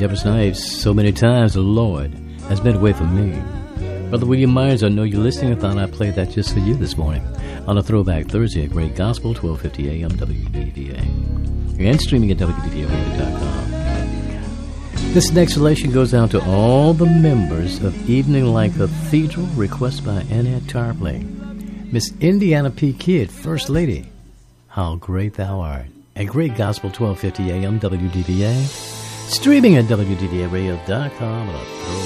Deborah Snipes, so many times the Lord has been away from me. Brother William Myers, I know you're listening. I thought I'd play that just for you this morning on a Throwback Thursday at Great Gospel, 1250 AM WDVA. And streaming at WDVAradio.com. This next relation goes out to all the members of Evening Light Cathedral, requested by Annette Tarpley. Miss Indiana P. Kidd, First Lady, how great thou art. At Great Gospel, 1250 AM WDVA. Streaming at WDVAradio.com.